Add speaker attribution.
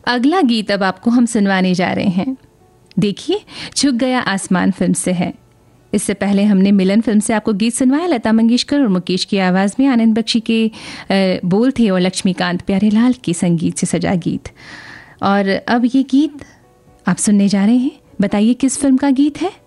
Speaker 1: अगला गीत अब आपको हम सुनवाने जा रहे हैं। देखिए, झुक गया आसमान फिल्म से है। इससे पहले हमने मिलन फिल्म से आपको गीत सुनवाया। लता मंगेशकर और मुकेश की आवाज़ में आनंद बख्शी के बोल थे और लक्ष्मीकांत प्यारेलाल के संगीत से सजा गीत। और अब ये गीत आप सुनने जा रहे हैं। बताइए किस फिल्म का गीत है।